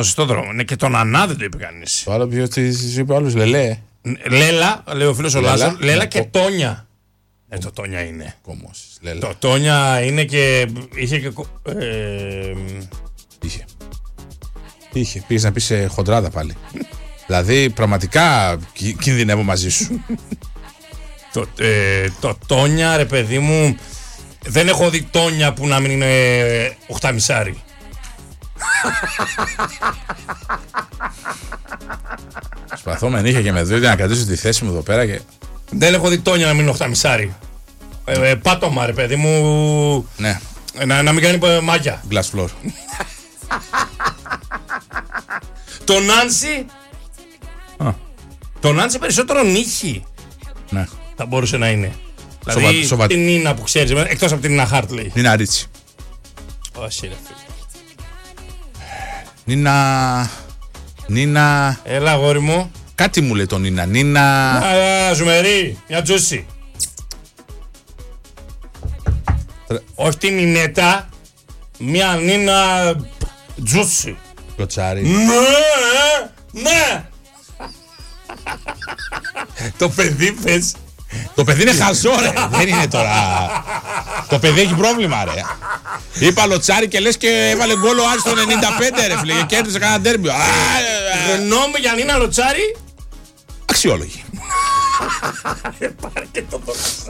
Στο σωστό δρόμο. Ναι, και τον Ανά δεν το είπε κανείς. Το άλλο ποιο τη είπε άλλου, Λελέ. Λέλα, λέει ο φίλος ο Λάζαρος. Λέλα και Τόνια. Το Τόνια είναι. Κομμώσεις, Λέλα. Το Τόνια είναι και. Είχε και. Είχε. Πήγες να πεις χοντράδα πάλι. Δηλαδή πραγματικά κινδυνεύω μαζί σου. Το Τόνια, ρε παιδί μου. Δεν έχω δει Τόνια που να μην είναι οχταμισάρι. Προσπαθώ με νύχια και με δόντια να κρατήσω τη θέση μου εδώ πέρα και... Δεν έχω δει Τόνια να μην είναι οχταμισάρι. Πάτωμα, ρε παιδί μου. Ναι. Να μην κάνει μάγια. Glass floor. Το Νάνσι. Το Νάνσι περισσότερο νύχι. Ναι. Θα μπορούσε να είναι. Δηλαδή την Νίνα που ξέρεις, εκτός από την Νίνα Χάρτλεϊ. Νίνα Ρίτσι. Όχι ρε φίλε. Νίνα... Έλα αγόρι μου. Κάτι μου λέει το Νίνα. Ζουμερί, μια τζούση. Όχι την Νινέτα. Μια Νίνα τζούση. Κλωτσάρι. Ναι. Το παιδί πες. Το παιδί είναι χαζό ρε. Δεν είναι τώρα. Το παιδί έχει πρόβλημα ρε. Είπα Λοτσάρι και λες και έβαλε γκολ ο Άρης το 95 ρε φίλε. Και κέρδισε κανένα ντέρμπι. Γνώμη για Νίνα Λοτσάρι. Αξιόλογη. Πάρε και το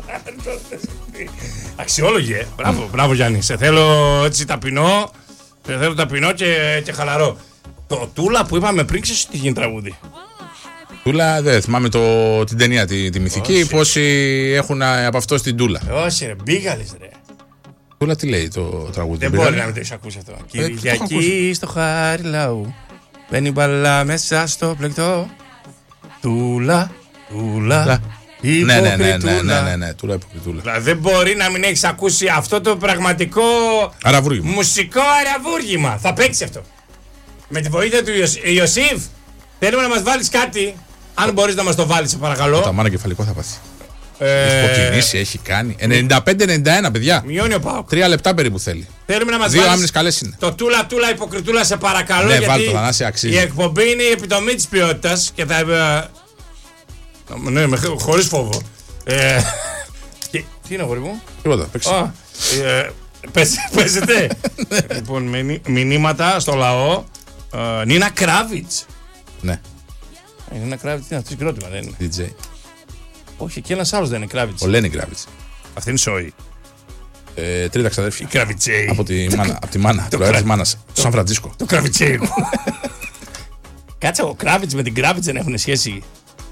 αξιόλογη, μπράβο Γιάννη. Σε θέλω έτσι ταπεινό. Σε θέλω ταπεινό και χαλαρό. Το Τούλα που είπαμε πριν, ξέρεις τι γίνει τραγούδι. Τούλα, δεν θυμάμαι την ταινία τη μυθική. Πόσοι έχουν από αυτό στην Τούλα. Όχι ρε, μπήγαλες ρε. Τούλα τι λέει το τραγούδι. Δεν μπορεί να μην το έχεις ακούσει αυτό. Κυριακή στο Χαριλάου μπαίνει μπαλά μέσα στο πλεκτό. Τούλα, Τούλα. Ναι, Τούλα υποκριτούλα. Δεν μπορεί να μην έχεις ακούσει αυτό το πραγματικό μουσικό αραβούργημα. Θα παίξει αυτό. Με τη βοήθεια του Ιωσήφ. Θέλουμε να μας βάλεις κάτι. Αν μπορείς να μας το βάλεις, σε παρακαλώ. Το ταμάνα κεφαλικό θα πάθει. Έχει υποκινήσει, έχει κάνει. 95-91, παιδιά. Μειώνει ο ΠΑΟΚ. 3 λεπτά περίπου θέλει. Θέλουμε να μας βάλεις. 2 άμυνες καλές είναι. Το Τούλα υποκριτούλα, σε παρακαλώ. Ναι, γιατί βάλ' το, Θανάση, αξίζει. η εκπομπή είναι η επιτομή της ποιότητας και θα. Ναι, χωρίς φόβο. Τι είναι, αγόρι μου? Τίποτα, παίξει. Παίζετε. Λοιπόν, μηνύματα στο λαό. Νίνα Κράβιτς. Ναι. Νίνα Κράβιτς είναι αυτό συγκρότημα, δεν είναι? DJ. Όχι, και ένας άλλος δεν είναι Κράβιτς. Ο Λένι Κράβιτς. Αυτή είναι η Σόη. Τρίτα ξαδέρφια. Η Κραβιτσέη. Από τη μάνα. Το Κράβιτς μάνας. Το Σαν Φραντζίσκο. Το Κραβιτσέη. Κάτσε, ο Κράβιτς με την Κράβιτς δεν έχουν σχέση.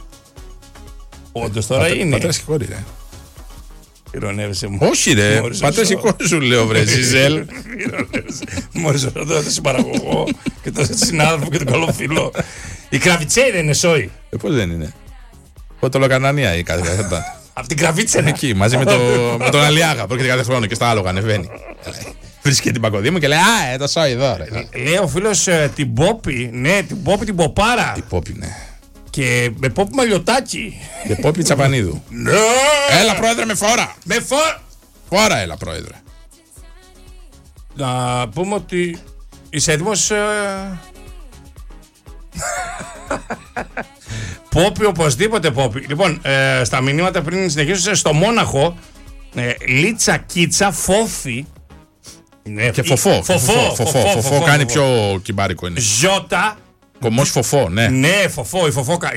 Όντως τώρα είναι. Πατέρας και κόρη, ρε. Ηρωνεύεσαι μου. Όχι, ρε. Πατέρας και κόρη σου λέω, βρε, Ζιζέλ. Μόλις ρωτώ το συμπαραγωγό και τον συνάδελφο και τον καλό φίλο. Η Κραβιτσέη δεν είναι Σόη. Πώς δεν είναι? Το Λοκανανία η κάθε. Απ' την Κραβίτσα είναι εκεί, μαζί με τον Αλιάγα που έρχεται κάθε χρόνο και στα άλογα ανεβαίνει. Βρίσκεται την παγκοδία μου και λέει το Σόη εδώ, ρε. Λέει ο φίλος την Πόπη, ναι, την Πόπη την Ποπάρα. Την Πόπη, ναι. Και με Πόπη Μαλιωτάκη. Και Πόπη Τσαπανίδου. Ναι! Έλα, πρόεδρε, με φόρα! Με φόρα! Φόρα, έλα, πρόεδρε. Να πούμε ότι είσαι έτοιμος. Πόπη, οπωσδήποτε Πόπη. Λοιπόν, στα μηνύματα πριν συνεχίσω, στο Μόναχο, Λίτσα, Κίτσα, Φόφη. Και Φοφό κάνει πιο κυμπάρικο είναι. Ζώτα. Κομμός Φοφό, ναι. Ναι, Φοφό, η Φοφόκα.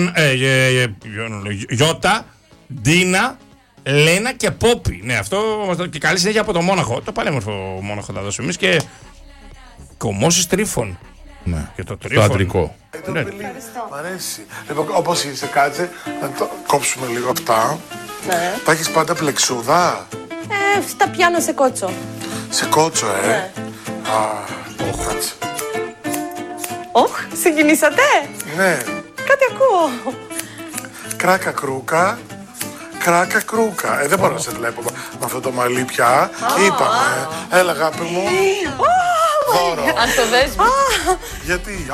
Γιώτα, Ντίνα, Λένα και Πόπη. Ναι, αυτό και καλή συνέχεια από το Μόναχο. Το πανέμορφο Μόναχο θα δώσουμε εμείς και κομμώσεις τρίφων. Ναι. Και το τρίφων. Το αντρικό. Ναι. Μ' αρέσει. Λοιπόν, όπως είσαι, κάτσε να το κόψουμε λίγο αυτά. Ναι. Τα έχεις πάντα πλεξούδα? Τα πιάνω σε κότσο. Σε κότσο, Ναι. Κάτσε. Όχ, συγκινήσατε. Ναι. Κάτι ακούω. Κράκα κρούκα. Κράκα κρούκα. Δεν μπορώ να σε βλέπω με αυτό το μαλλί πια. Είπαμε. Έλα, αγάπη μου. Δώρο. Αν το δέσμη. Γιατί?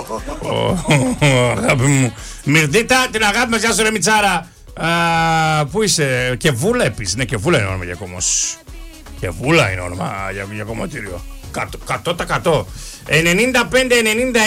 Αγάπη μου. Μυρδίτα, την αγάπη μας, γεια σου ρε Μιτσάρα. Πού είσαι? Και Βούλα επίσης. Ναι, και Βούλα είναι όνομα για κομμός. Και Βούλα είναι όνομα για κομμωτήριο. 100%. 95-90